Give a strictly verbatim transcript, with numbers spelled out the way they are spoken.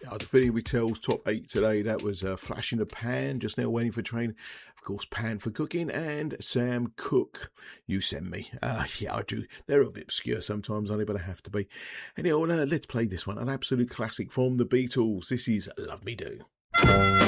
Yeah, the Fiddly with Tells top eight today. That was uh, Flash in the Pan, Just Now Waiting for Train. Of course, Pan for Cooking, and Sam Cooke, You Send Me. Uh, yeah, I do. They're a bit obscure sometimes, aren't they? But I have to be. Anyhow, uh, let's play this one. An absolute classic from the Beatles. This is Love Me Do.